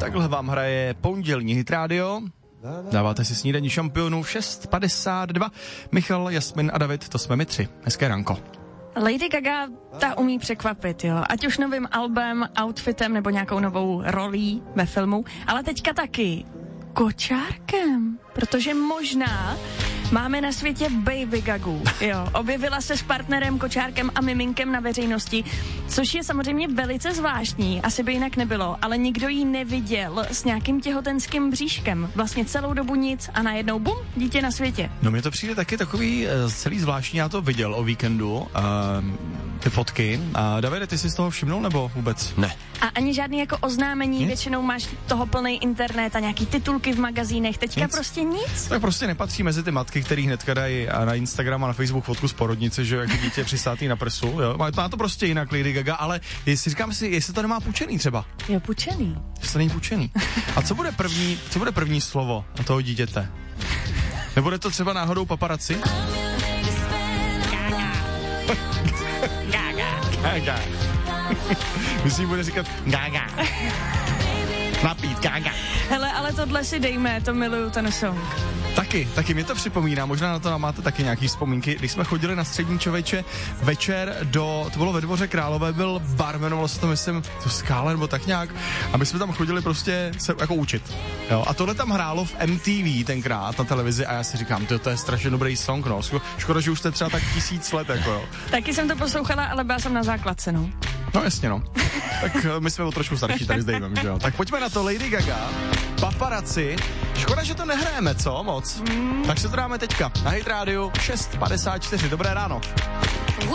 Takhle vám hraje pondělní Hit Radio. Dáváte si snídaní šampionů 6:52. Michal, Jasmin a David, to jsme my tři. Hezké ranko. Lady Gaga, ta umí překvapit, jo. Ať už novým albem, outfitem nebo nějakou novou rolí ve filmu, ale teďka taky kočárkem, protože možná máme na světě Baby Gagu, jo. Objevila se s partnerem, kočárkem a miminkem na veřejnosti, což je samozřejmě velice zvláštní, asi by jinak nebylo, ale nikdo ji neviděl s nějakým těhotenským bříškem. Vlastně celou dobu nic a najednou bum, dítě na světě. No mně to přijde taky takový celý zvláštní, já to viděl o víkendu, ty fotky. Davide, ty jsi z toho všimnul nebo vůbec? Ne. A ani žádný jako oznámení, nic? Většinou máš toho plný internet a nějaký titulky v magazínech, teďka nic? Prostě nic. Tak prostě nepatří mezi ty matky, který hnedka dají na Instagram a na Facebook fotku z porodnice, že jako dítě přisátý na prsu, jo. Má to prostě jinak Lady Gaga, ale říkám si, jestli to nemá pučený třeba. Jo, pučený. Jestli to není pučený. A co bude první slovo toho dítěte? Nebude to třeba náhodou paparazzi? Gaga. Myslím, bude říkat Gaga. Napít Gaga. Hele, ale tohle si dejme, to miluju ten song. Taky mě to připomíná, možná na to máte taky nějaký vzpomínky. Když jsme chodili na střední člověče večer to bylo ve Dvoře Králové, byl bar, jmenovalo se to, myslím, to Skála nebo tak nějak, a my jsme tam chodili prostě se jako učit. Jo, a tohle tam hrálo v MTV tenkrát na televizi a já si říkám, to je strašně dobrý song, no. Škoda, že už to je třeba tak 1000 let, jako jo. Taky jsem to poslouchala, ale byla jsem na základce, no. No jasně, no. Tak my jsme o trošku starší tady s Davem, že jo. Tak pojďme na to, Lady Gaga, paparazzi. Škoda, že to nehrajeme, co moc? Tak se to dáme teďka na Hit Radio 6:54. Dobré ráno.